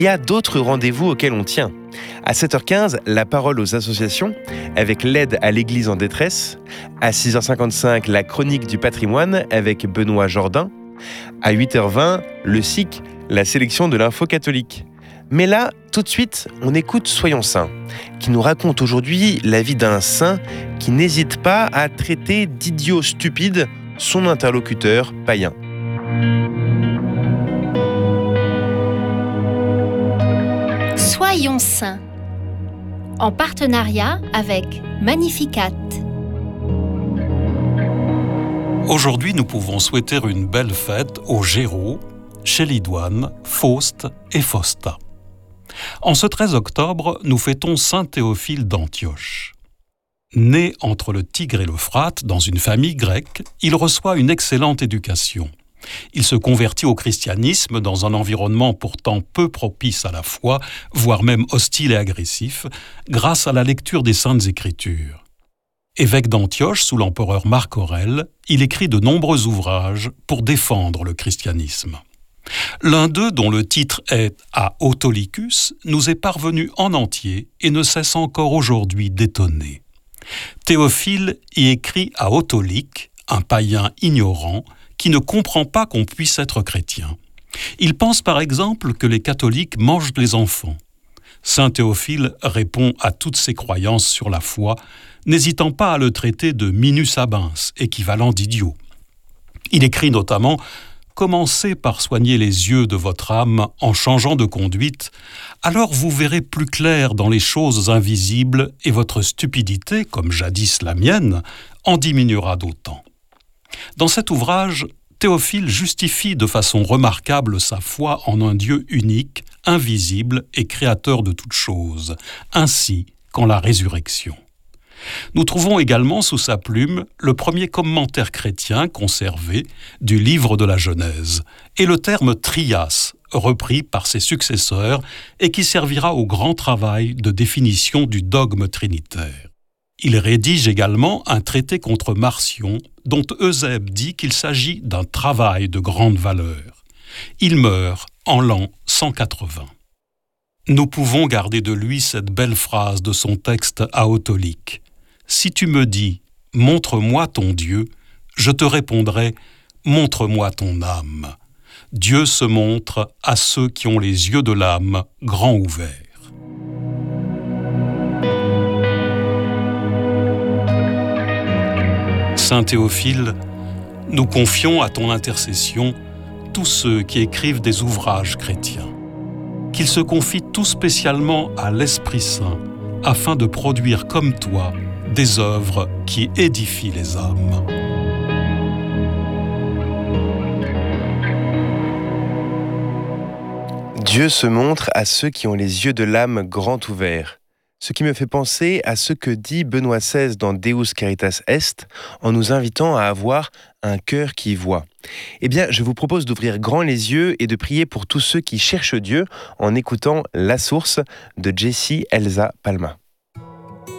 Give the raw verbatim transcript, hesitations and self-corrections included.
Il y a d'autres rendez-vous auxquels on tient. À sept heures quinze, la parole aux associations, avec l'aide à l'Église en détresse. À six heures cinquante-cinq, la chronique du patrimoine, avec Benoît Jourdain. À huit heures vingt, le S I C, la sélection de l'info catholique. Mais là, tout de suite, on écoute Soyons Saints, qui nous raconte aujourd'hui la vie d'un saint qui n'hésite pas à traiter d'idiot stupide son interlocuteur païen. Soyons Saints, en partenariat avec Magnificat. Aujourd'hui, nous pouvons souhaiter une belle fête aux Géraud, Chélidoine, Faust et Fausta. En ce treize octobre, nous fêtons Saint Théophile d'Antioche. Né entre le Tigre et l'Euphrate dans une famille grecque, il reçoit une excellente éducation. Il se convertit au christianisme dans un environnement pourtant peu propice à la foi, voire même hostile et agressif, grâce à la lecture des Saintes Écritures. Évêque d'Antioche sous l'empereur Marc Aurèle, il écrit de nombreux ouvrages pour défendre le christianisme. L'un d'eux, dont le titre est « A Autolycus », nous est parvenu en entier et ne cesse encore aujourd'hui d'étonner. Théophile y écrit à Autolyque, un païen ignorant, qui ne comprend pas qu'on puisse être chrétien. Il pense par exemple que les catholiques mangent les enfants. Saint Théophile répond à toutes ces croyances sur la foi, n'hésitant pas à le traiter de minus abins, équivalent d'idiot. Il écrit notamment « Commencez par soigner les yeux de votre âme en changeant de conduite, alors vous verrez plus clair dans les choses invisibles et votre stupidité, comme jadis la mienne, en diminuera d'autant. » Dans cet ouvrage, Théophile justifie de façon remarquable sa foi en un Dieu unique, invisible et créateur de toutes choses, ainsi qu'en la résurrection. Nous trouvons également sous sa plume le premier commentaire chrétien conservé du livre de la Genèse, et le terme trias, repris par ses successeurs et qui servira au grand travail de définition du dogme trinitaire. Il rédige également un traité contre Marcion, dont Eusèbe dit qu'il s'agit d'un travail de grande valeur. Il meurt en l'an cent quatre-vingts. Nous pouvons garder de lui cette belle phrase de son texte à Autolyque. « Si tu me dis « Montre-moi ton Dieu », je te répondrai « Montre-moi ton âme ». Dieu se montre à ceux qui ont les yeux de l'âme grands ouverts. Saint Théophile, nous confions à ton intercession tous ceux qui écrivent des ouvrages chrétiens. Qu'ils se confient tout spécialement à l'Esprit Saint, afin de produire comme toi des œuvres qui édifient les âmes. Dieu se montre à ceux qui ont les yeux de l'âme grands ouverts. Ce qui me fait penser à ce que dit Benoît seize dans Deus Caritas Est, en nous invitant à avoir un cœur qui voit. Eh bien, je vous propose d'ouvrir grand les yeux et de prier pour tous ceux qui cherchent Dieu en écoutant La Source de Jessie Elsa Palma.